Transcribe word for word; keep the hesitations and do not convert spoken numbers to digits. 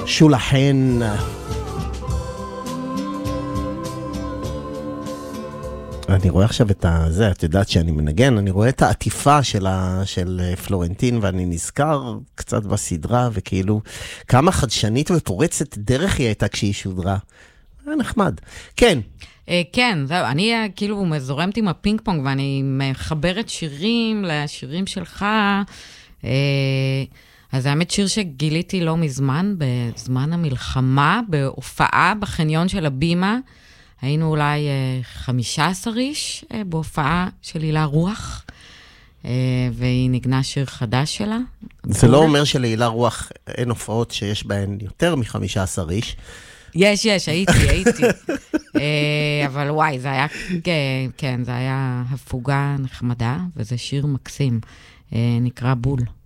שולה חן. אני רואה עכשיו את זה, את יודעת שאני מנגן, אני רואה את העטיפה של, ה, של פלורנטין, ואני נזכר קצת בסדרה, וכאילו, כמה חדשנית ופורצת דרך היא הייתה כשהיא שודרה. היה נחמד. כן. כן, זהו, אני כאילו מזורמת עם הפינג פונג, ואני מחברת שירים לשירים שלך. אז האמת שיר שגיליתי לא מזמן, בזמן המלחמה, בהופעה בחניון של הבימה, היינו אולי חמישה עשר איש בהופעה של הילה רוח, והיא נגנה שיר חדש שלה. זה לא אומר שלהילה רוח אין הופעות שיש בהן יותר מחמישה עשר איש. יש, יש, הייתי, הייתי. אבל וואי, זה היה, כן, זה היה הפוגה נחמדה, וזה שיר מקסים, נקרא בול.